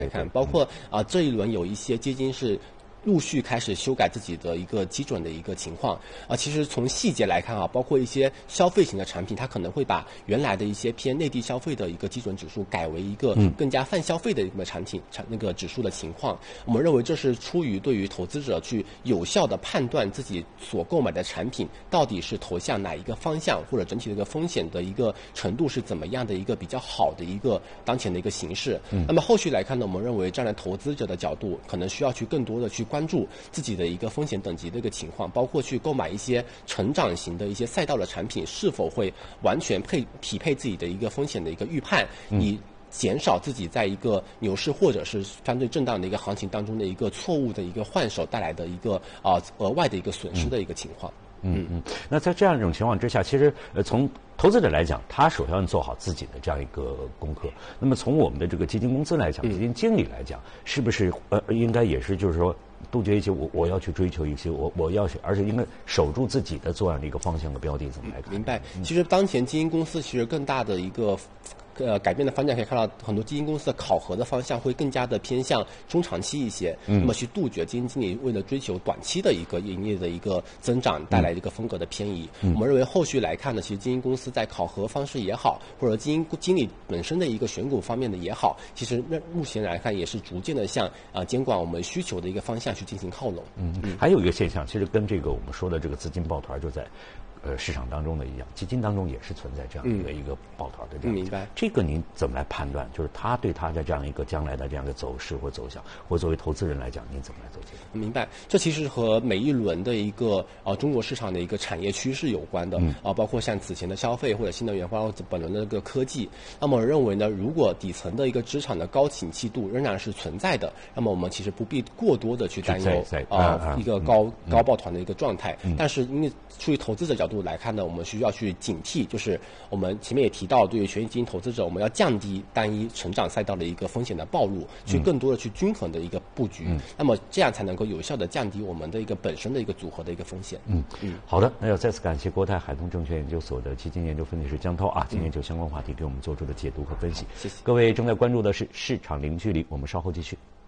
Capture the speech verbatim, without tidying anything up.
看，包括啊、呃、这一轮有一些基金是陆续开始修改自己的一个基准的一个情况啊，其实从细节来看啊，包括一些消费型的产品，它可能会把原来的一些偏内地消费的一个基准指数改为一个更加泛消费的一个产品产那个指数的情况。我们认为这是出于对于投资者去有效的判断自己所购买的产品到底是投向哪一个方向，或者整体的一个风险的一个程度是怎么样的一个比较好的一个当前的一个形势。嗯、那么后续来看呢，我们认为站在投资者的角度，可能需要去更多的去关注自己的一个风险等级的一个情况，包括去购买一些成长型的一些赛道的产品，是否会完全配匹配自己的一个风险的一个预判，以减少自己在一个牛市或者是相对震荡的一个行情当中的一个错误的一个换手带来的一个啊、呃、额外的一个损失的一个情况。 嗯嗯，那在这样一种情况之下，其实呃从投资者来讲，他首先要做好自己的这样一个功课。那么从我们的这个基金公司来讲，基金经理来讲，是不是呃应该也是就是说杜绝一些我我要去追求一些我我要去，而且应该守住自己的这样的一个方向和标的，怎么来看？ 明白。其实当前基金公司其实更大的一个。呃，改变的方向可以看到，很多基金公司的考核的方向会更加的偏向中长期一些，嗯、那么去杜绝基金经理为了追求短期的一个营业的一个增长带来的一个风格的偏移。嗯、我们认为后续来看呢，其实基金公司在考核方式也好，或者基金经理本身的一个选股方面的也好，其实那目前来看也是逐渐的向啊、呃、监管我们需求的一个方向去进行靠拢。 嗯嗯，还有一个现象，其实跟这个我们说的这个资金抱团就在。呃，市场当中的一样，基金当中也是存在这样一个、嗯、一个抱团的这样。 明白。 这个您怎么来判断？就是他对他的这样一个将来的这样的走势或走向，或作为投资人来讲，您怎么来做结论？ 明白。这其实和每一轮的一个呃中国市场的一个产业趋势有关的啊、嗯呃，包括像此前的消费或者新能源，包括本轮的这个科技。那么我认为呢，如果底层的一个资产的高景气度仍然是存在的，那么我们其实不必过多的去担忧啊、呃、一个高、嗯、高抱团的一个状态。嗯、但是因为出于投资者角度来看呢，我们需要去警惕，就是我们前面也提到，对于权益基金投资者，我们要降低单一成长赛道的一个风险的暴露，去更多的去均衡的一个布局，嗯、那么这样才能够有效的降低我们的一个本身的一个组合的一个风险。 嗯嗯，好的，那要再次感谢国泰海通证券研究所的基金研究分析师江涛啊，今天就相关话题给我们做出的解读和分析。 谢谢。 各位正在关注的是市场零距离，我们稍后继续。